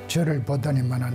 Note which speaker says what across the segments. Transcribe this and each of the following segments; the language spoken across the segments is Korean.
Speaker 1: 저를 보더니만은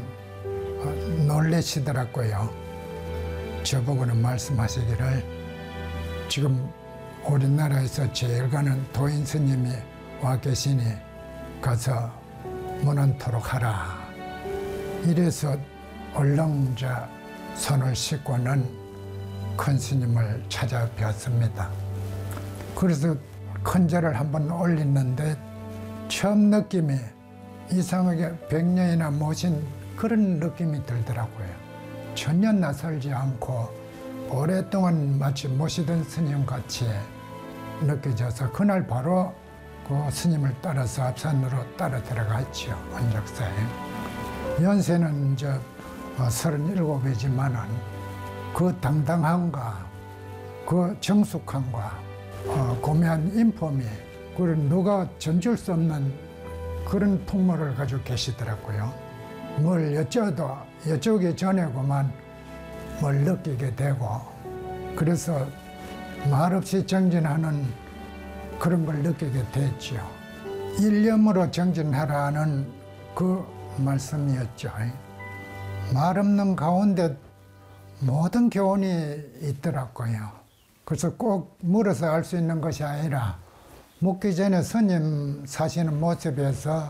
Speaker 1: 놀라시더라고요. 저보고는 말씀하시기를 지금 우리나라에서 제일 가는 도인 스님이 와 계시니 가서 문안토록 하라. 이래서 얼른 손을 씻고는 큰 스님을 찾아뵈었습니다. 그래서 큰 절을 한번 올렸는데 처음 느낌이 이상하게 100년이나 모신 그런 느낌이 들더라고요. 전혀 낯설지 않고 오랫동안 마치 모시던 스님같이 느껴져서 그날 바로 그 스님을 따라서 앞산으로 따라 들어갔죠. 원작사에. 연세는 37이지만은 그 당당함과 그 정숙함과 고매한 인품이 그런 누가 전줄 수 없는 그런 풍모를 가지고 계시더라고요. 뭘 여쭈기 전에고만 뭘 느끼게 되고 그래서 말없이 정진하는 그런 걸 느끼게 됐죠. 일념으로 정진하라는 그 말씀이었죠. 말 없는 가운데 모든 교훈이 있더라고요. 그래서 꼭 물어서 알 수 있는 것이 아니라 묻기 전에 스님 사시는 모습에서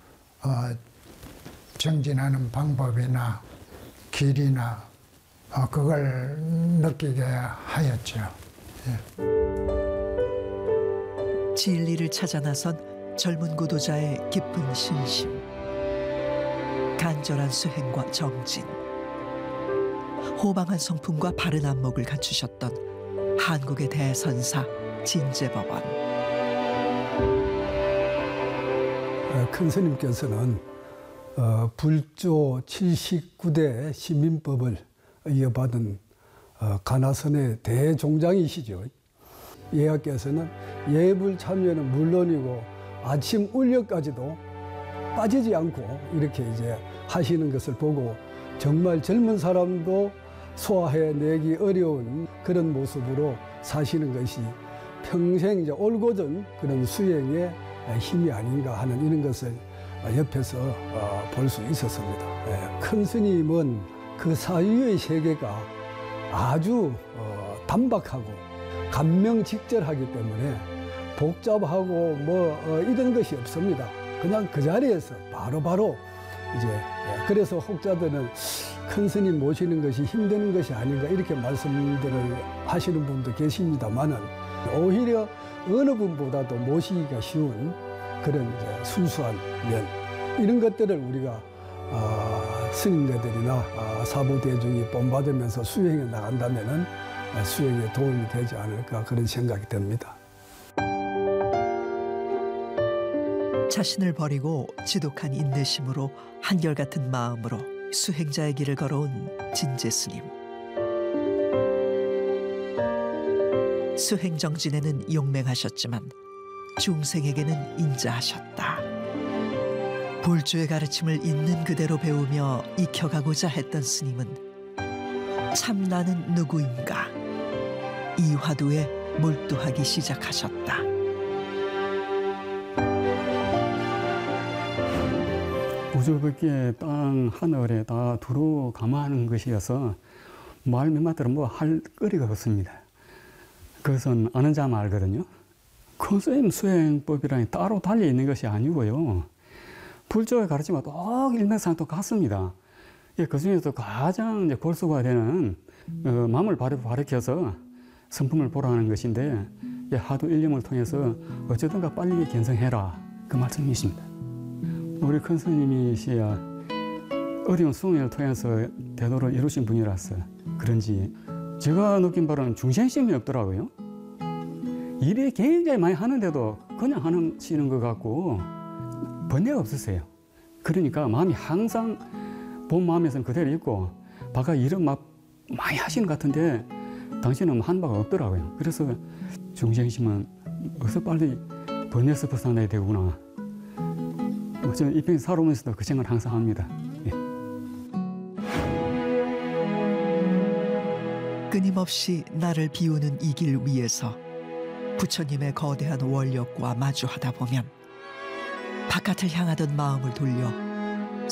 Speaker 1: 정진하는 방법이나 길이나 그걸 느끼게 하였죠. 예.
Speaker 2: 진리를 찾아 나선 젊은 구도자의 깊은 신심, 간절한 수행과 정진, 호방한 성품과 바른 안목을 갖추셨던 한국의 대선사 진제법원.
Speaker 3: 큰 스님께서는 불조 79대 시민법을 이어받은 가나선의 대종장이시죠. 예하께서는 예불 참여는 물론이고 아침 울려까지도 빠지지 않고 이렇게 이제 하시는 것을 보고 정말 젊은 사람도 소화해내기 어려운 그런 모습으로 사시는 것이 평생 이제 올곧은 그런 수행의 힘이 아닌가 하는 이런 것을 옆에서 볼 수 있었습니다. 큰 스님은 그 사유의 세계가 아주 단박하고 감명직절하기 때문에 복잡하고 이런 것이 없습니다. 그냥 그 자리에서 바로바로 이제 그래서 혹자들은 큰 스님 모시는 것이 힘든 것이 아닌가 이렇게 말씀들을 하시는 분도 계십니다만은 오히려 어느 분보다도 모시기가 쉬운 그런 이제 순수한 면 이런 것들을 우리가 스님네들이나 사부대중이 본받으면서 수행해 나간다면은 수행에 도움이 되지 않을까 그런 생각이 듭니다.
Speaker 2: 자신을 버리고 지독한 인내심으로 한결같은 마음으로 수행자의 길을 걸어온 진제 스님. 수행정진에는 용맹하셨지만 중생에게는 인자하셨다. 불주의 가르침을 있는 그대로 배우며 익혀가고자 했던 스님은 참 나는 누구인가 이 화두에 몰두하기 시작하셨다.
Speaker 4: 우주 밖에 땅 하늘에 다 두루 감화하는 것이어서 말 몇 마디로 할 거리가 없습니다. 그것은 아는 자만 알거든요. 큰 스님 수행법이라니 따로 달려 있는 것이 아니고요. 불조의 가르침과 똑 일맥상통 같습니다. 그 중에서 가장 이제 골수가 되는 마음을 가르쳐서 성품을 보라는 것인데 하도 일념을 통해서 어쨌든가 빨리 견성해라 그 말씀이십니다. 우리 큰 스님이시야 어려운 수행을 통해서 대도를 이루신 분이라서 그런지 제가 느낀 바로는 중생심이 없더라고요. 일이 굉장히 많이 하는데도 그냥 하시는 것 같고 번뇌가 없으세요. 그러니까 마음이 항상 본 마음에서는 그대로 있고 바깥 일은 많이 하시는 것 같은데 당신은 한 바가 없더라고요. 그래서 중생심은 어서 빨리 번뇌에서 벗어나야 되구나. 저는 이평 살아오면서도 그 생각을 항상 합니다. 예.
Speaker 2: 끊임없이 나를 비우는 이 길 위에서 부처님의 거대한 원력과 마주하다 보면 바깥을 향하던 마음을 돌려